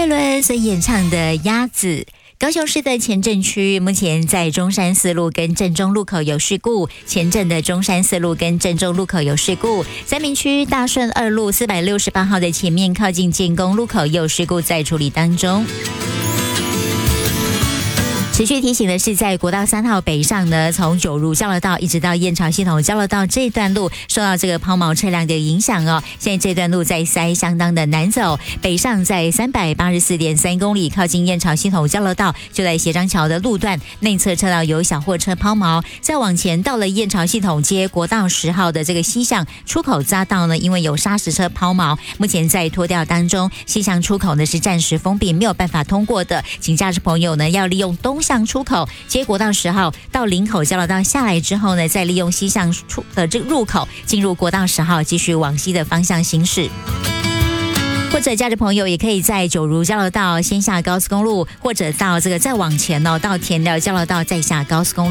伦所演唱的《鸭子》。高雄市的前镇区目前在中山四路跟正中路口有事故，前镇的中山四路跟正中路口有事故，三民区大顺二路468号的前面靠近建工路口有事故在处理当中。持续提醒的是，在国道3号北上呢，从九如交流道一直到燕巢系统交流道这段路，受到这个抛锚车辆的影响哦，现在这段路在塞相当的难走。北上在384.3公里，靠近燕巢系统交流道，就在协章桥的路段内侧车道有小货车抛锚。再往前到了燕巢系统街国道10号的这个西向出口匝道呢，因为有砂石车抛锚，目前在拖吊当中，西向出口呢是暂时封闭，没有办法通过的，请驾驶朋友呢要利用东向出口接国道10号到林口交流道下来之后呢，再利用西向出的这个入口进入国道10号，继续往西的方向行驶。或者驾驶朋友也可以在九如交流道先下高速公路，或者到这个再往前哦，到田寮交流道再下高速公路。